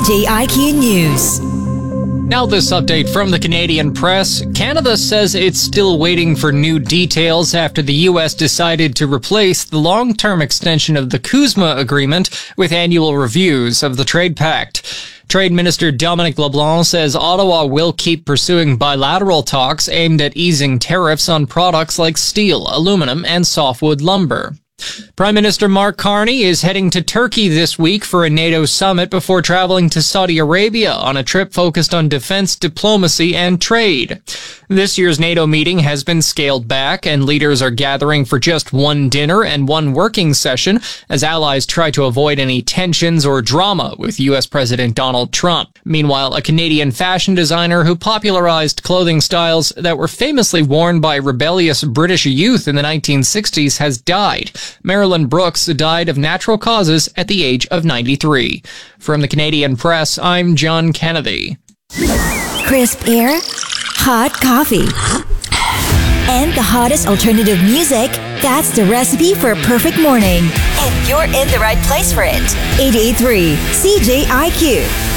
CJIQ News. Now this update from the Canadian press. Canada says it's still waiting for new details after the U.S. decided to replace the long-term extension of the CUSMA agreement with annual reviews of the trade pact. Trade Minister Dominic LeBlanc says Ottawa will keep pursuing bilateral talks aimed at easing tariffs on products like steel, aluminum, and softwood lumber. Prime Minister Mark Carney is heading to Turkey this week for a NATO summit before traveling to Saudi Arabia on a trip focused on defense, diplomacy, and trade. This year's NATO meeting has been scaled back, and leaders are gathering for just one dinner and one working session as allies try to avoid any tensions or drama with U.S. President Donald Trump. Meanwhile, a Canadian fashion designer who popularized clothing styles that were famously worn by rebellious British youth in the 1960s has died. Marilyn Brooks died of natural causes at the age of 93. From the Canadian Press, I'm John Kennedy. Crisp air, hot coffee, and the hottest alternative music. That's the recipe for a perfect morning. And you're in the right place for it. 88.3 CJIQ.